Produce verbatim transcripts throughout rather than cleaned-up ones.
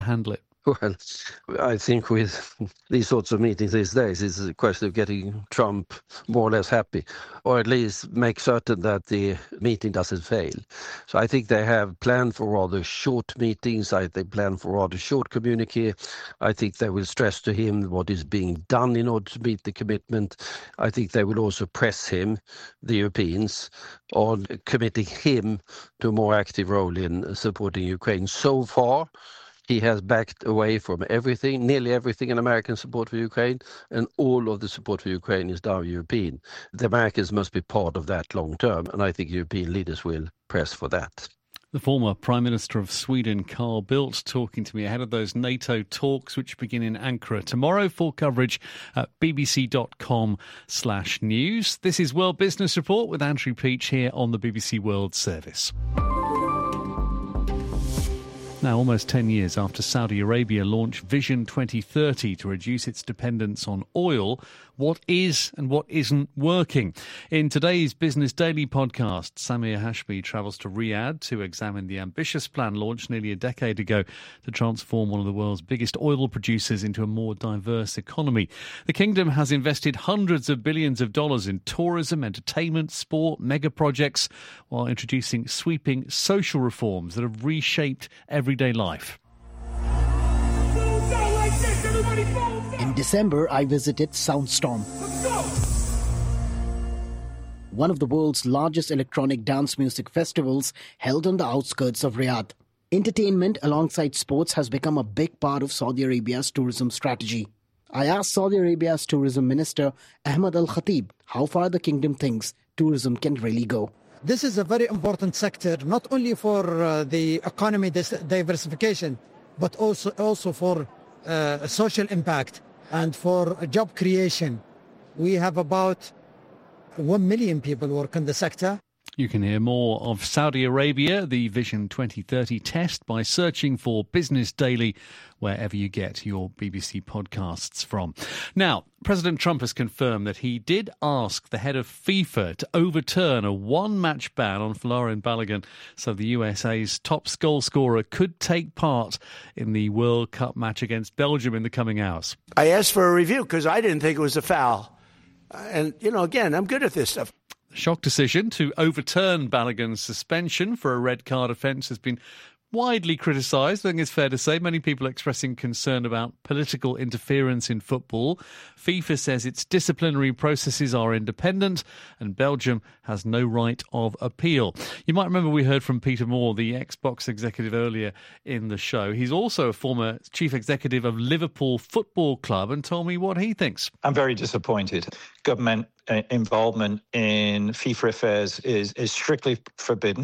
handle it? Well, I think with these sorts of meetings these days, it's a question of getting Trump more or less happy, or at least make certain that the meeting doesn't fail. So I think they have planned for rather short meetings. I think plan for rather short communique. I think they will stress to him what is being done in order to meet the commitment. I think they will also press him, the Europeans, on committing him to a more active role in supporting Ukraine. So far, he has backed away from everything, nearly everything in American support for Ukraine, and all of the support for Ukraine is now European. The Americans must be part of that long term, and I think European leaders will press for that. The former Prime Minister of Sweden, Carl Bildt, talking to me ahead of those NATO talks which begin in Ankara tomorrow. Full coverage at bbc.com slash news. This is World Business Report with Andrew Peach here on the B B C World Service. Now, almost ten years after Saudi Arabia launched Vision twenty thirty to reduce its dependence on oil, what is and what isn't working? In today's Business Daily podcast, Samir Hashmi travels to Riyadh to examine the ambitious plan launched nearly a decade ago to transform one of the world's biggest oil producers into a more diverse economy. The kingdom has invested hundreds of billions of dollars in tourism, entertainment, sport, mega projects, while introducing sweeping social reforms that have reshaped everyday life. In December, I visited Soundstorm, one of the world's largest electronic dance music festivals held on the outskirts of Riyadh. Entertainment alongside sports has become a big part of Saudi Arabia's tourism strategy. I asked Saudi Arabia's tourism minister, Ahmed Al Khatib, how far the kingdom thinks tourism can really go. This is a very important sector, not only for uh, the economy diversification, but also, also for uh, social impact and for job creation. We have about one million people work in the sector. You can hear more of Saudi Arabia, the Vision twenty thirty test, by searching for Business Daily wherever you get your B B C podcasts from. Now, President Trump has confirmed that he did ask the head of FIFA to overturn a one-match ban on Folarin Balogun so the U S A's top goal scorer could take part in the World Cup match against Belgium in the coming hours. I asked for a review because I didn't think it was a foul. And, you know, again, I'm good at this stuff. Shock decision to overturn Balogun's suspension for a red card offence has been widely criticised. I think it's fair to say many people expressing concern about political interference in football. FIFA says its disciplinary processes are independent and Belgium has no right of appeal. You might remember we heard from Peter Moore, the Xbox executive, earlier in the show. He's also a former chief executive of Liverpool Football Club and told me what he thinks. I'm very disappointed. Government involvement in FIFA affairs is, is strictly forbidden.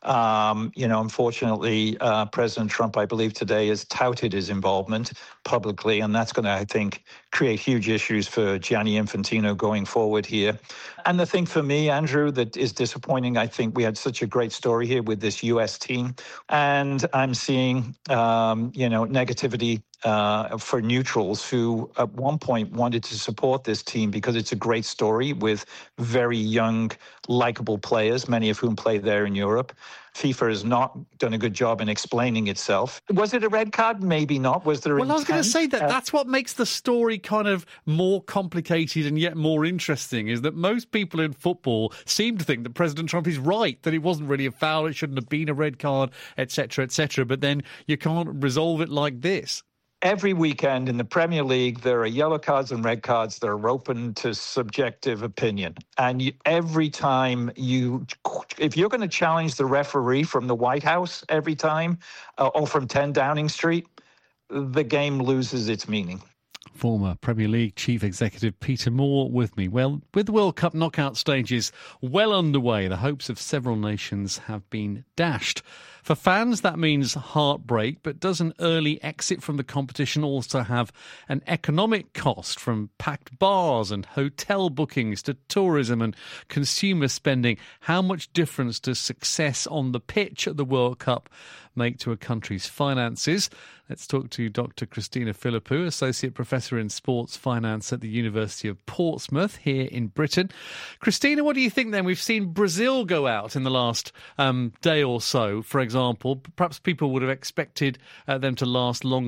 Um, you know, unfortunately, uh, President Trump, I believe today, has touted his involvement publicly, and that's going to, I think, create huge issues for Gianni Infantino going forward here. And the thing for me, Andrew, that is disappointing, I think we had such a great story here with this U S team, and I'm seeing, um, you know, negativity Uh, for neutrals who at one point wanted to support this team because it's a great story with very young, likable players, many of whom play there in Europe. FIFA has not done a good job in explaining itself. Was it a red card? Maybe not. Was there? Well, intent? I was going to say that uh, that's what makes the story kind of more complicated and yet more interesting, is that most people in football seem to think that President Trump is right, that it wasn't really a foul, it shouldn't have been a red card, et cetera, et cetera. But then you can't resolve it like this. Every weekend in the Premier League, there are yellow cards and red cards that are open to subjective opinion. And you, every time you, if you're going to challenge the referee from the White House every time, uh, or from ten Downing Street, the game loses its meaning. Former Premier League Chief Executive Peter Moore with me. Well, with the World Cup knockout stages well underway, the hopes of several nations have been dashed. For fans, that means heartbreak, but does an early exit from the competition also have an economic cost, from packed bars and hotel bookings to tourism and consumer spending? How much difference does success on the pitch at the World Cup make to a country's finances. Let's talk to Doctor Christina Philippou, Associate Professor in Sports Finance at the University of Portsmouth here in Britain. Christina, what do you think then? We've seen Brazil go out in the last um, day or so, for example. Perhaps people would have expected uh, them to last longer.